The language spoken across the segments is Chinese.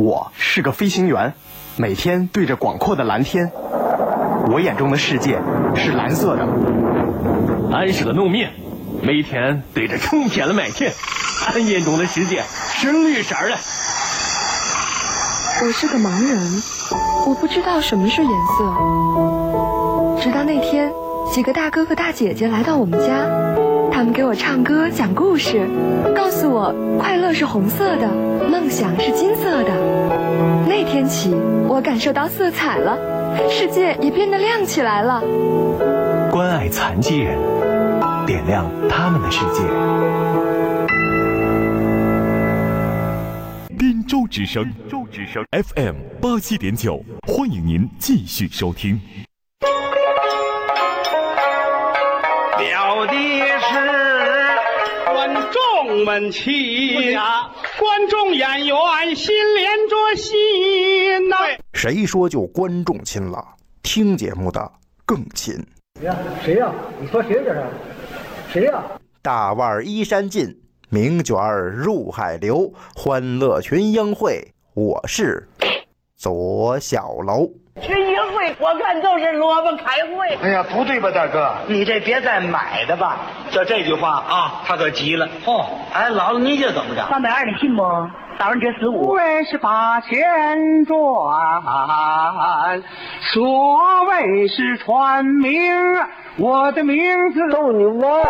我是个飞行员，每天对着广阔的蓝天，我眼中的世界是蓝色的。 俺是个农民，每天对着成片的麦田，俺眼中的世界是绿色的。 我是个盲人，我不知道什么是颜色。直到那天，几个大哥哥大姐姐来到我们家，他们给我唱歌讲故事，告诉我快乐是红色的，梦想是金色的。那天起，我感受到色彩了，世界也变得亮起来了。 关爱残疾人，点亮他们的世界。 滨州之声FM 87.9，欢迎您继续收听。 了的是观众们齐呀，观众演员心连着心呐。 谁说就观众亲了？听节目的更亲。 谁呀？你说谁这是？谁呀？ 大腕依山尽，名卷入海流，欢乐群英会，我是左小楼。 群英会我看都是萝卜开会。 哎呀，不对吧，大哥？你这别再买的吧。这句话啊，他可急了。哦，哎，姥姥，你这怎么着 ？320的信不？大文这15。 为是把钱赚，所谓是传名，我的名字逗你玩。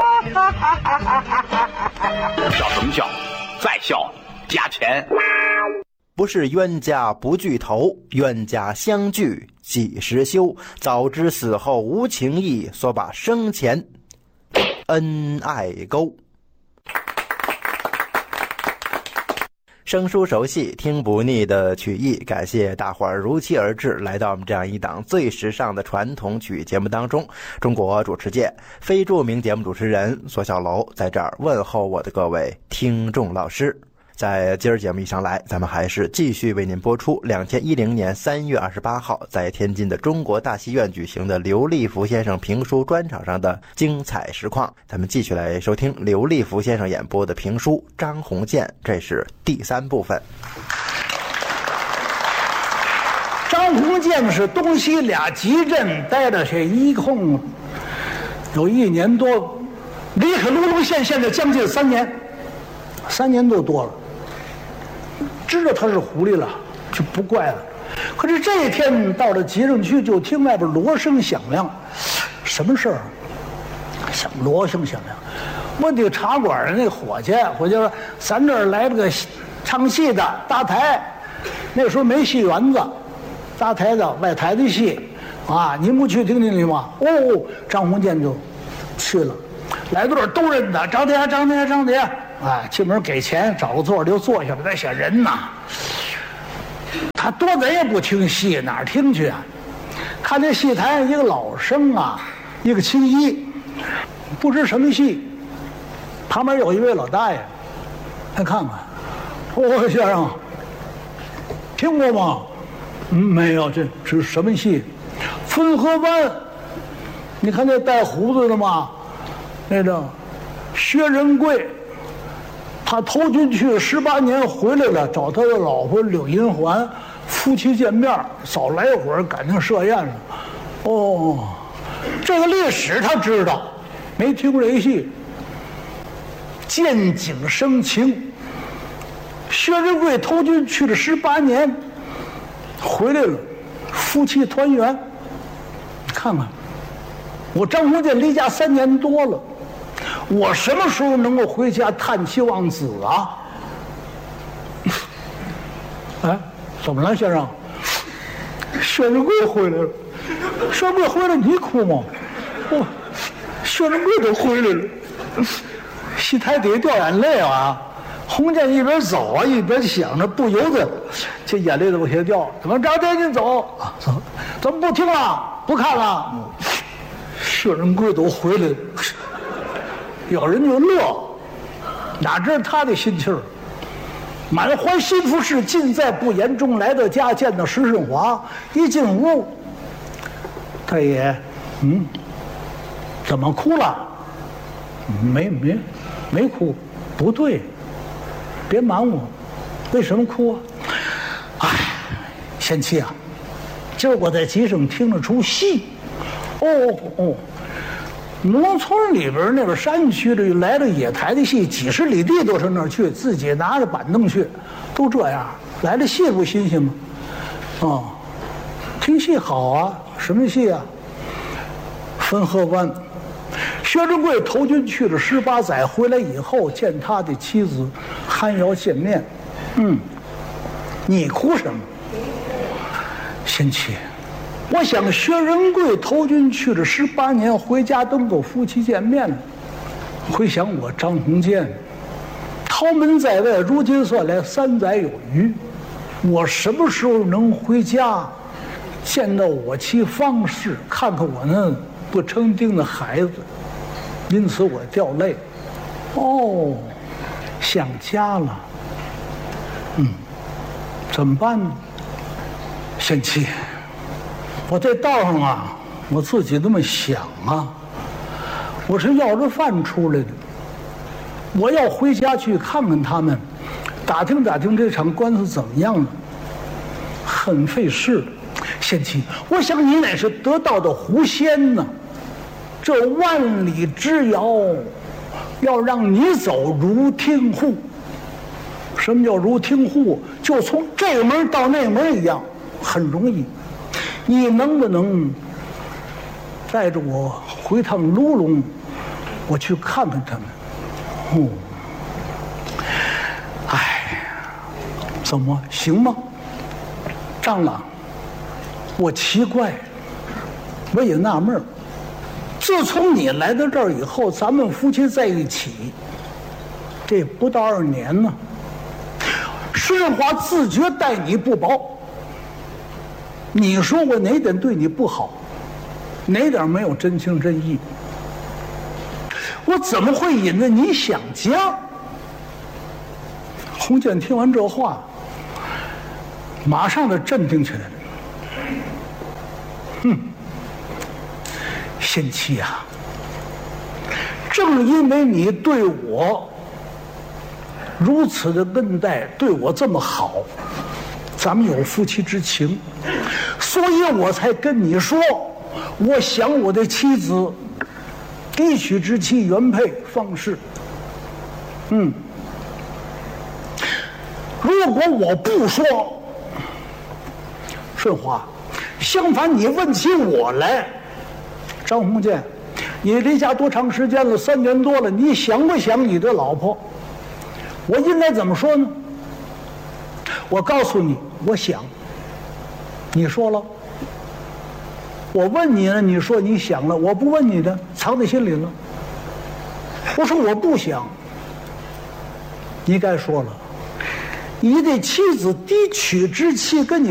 笑什么笑？再笑加钱。 不是冤家不聚头，冤家相聚几时休？早知死后无情义，所把生前恩爱勾。生疏熟悉，听不腻的曲艺，感谢大伙儿如期而至，来到我们这样一档最时尚的传统曲节目当中。中国主持界非著名节目主持人左小楼在这儿问候我的各位听众老师。在今儿节目一上来，咱们还是继续为您播出2010年3月28号在天津的中国大戏院举行的刘立福先生评书专场上的精彩实况。咱们继续来收听刘立福先生演播的评书《张鸿渐》，这是第3部分。 张鸿渐是东西俩集镇待着去，一共有1年多，离开卢龙县现在将近3年，3年多了。知道他是狐狸了，就不怪了。可是这一天到了集镇去，就听外边锣声响亮，什么事儿？响锣声响亮。问这个茶馆的那伙计说：“咱这儿来了个唱戏的搭台，那时候没戏园子，搭台的外台的戏啊，您不去听听去吗？”哦，张鸿渐就去了。来到这儿都认得，张爹。哎，进门给钱，找个座就坐下来。再想人呐，他多咱也不听戏，哪儿听去啊？看这戏台上一个老生啊，一个青衣，不知什么戏。旁边有一位老大爷，他看看，哦，先生，听过吗？没有，这是什么戏？汾河湾。你看那带胡子的吗？那个薛仁贵。他投军去18年回来了，找他的老婆柳银环，夫妻见面，早来一会儿感情设宴了。哦，这个历史他知道，没听过这戏。见景生情，薛仁贵投军去了18年，回来了，夫妻团圆。你看看，我张鸿渐离家3年多了。我什么时候能够回家探妻望子啊？哎，怎么了，先生？薛仁贵回来了。薛仁贵回来，你哭吗？哦，薛仁贵都回来了。戏台底下掉眼泪啊！鸿渐一边走啊，一边想着，不由得这眼泪都往下掉。怎么着？赶紧走啊！走，怎么不听了？不看了？薛仁贵都回来了。有人就乐，哪知道他的心气儿？满怀心腹事，尽在不言中。来到家，见到石顺华，一进屋，他也，怎么哭了？没哭，不对，别瞒我，为什么哭啊？ 哎，贤妻啊，今儿我在集上听了出戏。农村里边那个山区里来了野台的戏，几十里地都上那儿去，自己拿着板凳去，都这样。来了戏不新鲜吗？听戏好啊，什么戏啊？汾河湾，薛仁贵投军去了18载，回来以后见他的妻子，寒窑见面。你哭什么？贤妻，我想薛仁贵投军去了18年，回家都够夫妻见面了。回想我张鸿渐，逃门在外，如今算来3载有余。我什么时候能回家，见到我妻方氏，看看我那不成丁的孩子？因此我掉泪。想家了。怎么办呢？贤妻，我在道上啊，我自己这么想啊，我是要着饭出来的，我要回家去看看他们，打听打听这场官司怎么样了，很费事的。贤妻，我想你乃是得道的狐仙呢，这万里之遥，要让你走如听户。什么叫如听户？就从这个门到那个门一样，很容易。你能不能带着我回趟卢龙，我去看看他们？怎么行吗？张郎，我奇怪，我也纳闷儿。自从你来到这儿以后，咱们夫妻在一起，这不到2年呢。施振华自觉待你不薄，你说我哪点对你不好，哪点没有真情真意？我怎么会引着你想家？鸿渐听完这话，马上就镇定起来了。贤妻啊，正因为你对我如此的恩待，对我这么好，咱们有夫妻之情，所以我才跟你说，我想我的妻子嫡娶之妻原配方氏。如果我不说，顺华，相反你问起我来，张鸿渐，你离家多长时间了？3年多了，你想不想你的老婆？我应该怎么说呢？我告诉你，我想。你说了。我问你了，你说你想了。我不问你的，藏在心里了。我说我不想。你该说了，你的妻子嫡娶之妻跟你